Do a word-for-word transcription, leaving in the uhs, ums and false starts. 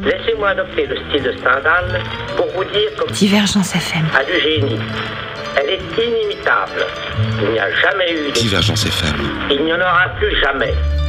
Laissez-moi adopter le style de Stendhal pour vous dire comme Divergence F M a du génie. Elle est inimitable. Il n'y a jamais eu de... Divergence F M. Il n'y en aura plus jamais.